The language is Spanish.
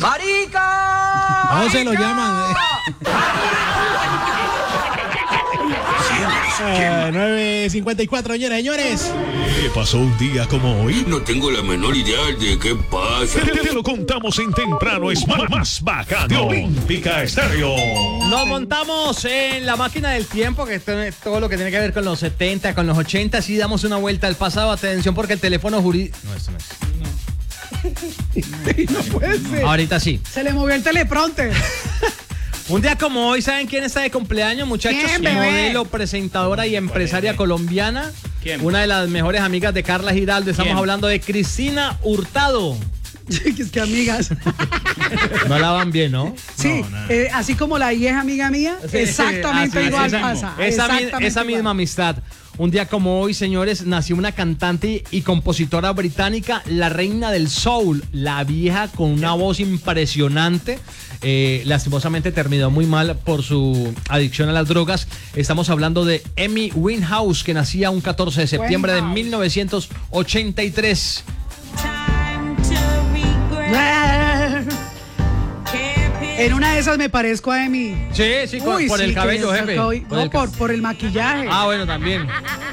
¡Marica! ¿Cómo se lo llaman? 9:54, señoras y señores. ¿Qué pasó un día como hoy? No tengo la menor idea de qué pasa. Te lo contamos en Temprano es más bacano de Olímpica Estéreo. Nos montamos en la máquina del tiempo, que es todo lo que tiene que ver con los 70, con los 80, y damos una vuelta al pasado. Atención, porque el teléfono jurídico... No, esto no es. No puede ser. Ahorita sí. Se le movió el teleprompter. Un día como hoy, ¿saben quién está de cumpleaños, muchachos? ¿Quién, bebé? Modelo, presentadora y empresaria colombiana. ¿Quién? Una de las mejores amigas de Carla Giraldo. Estamos ¿Quién? hablando de Cristina Hurtado. Es que amigas. No la van bien, ¿no? Sí, así como la I es amiga mía, Sí, exactamente así, igual esa pasa. esa misma amistad. Un día como hoy, señores, nació una cantante y compositora británica, la reina del soul, la vieja con una voz impresionante. Lastimosamente terminó muy mal por su adicción a las drogas. Estamos hablando de Amy Winehouse, que nacía un 14 de septiembre de 1983. En una de esas me parezco a Emi. Sí, por el cabello, jefe. Por el maquillaje. Ah, bueno, también.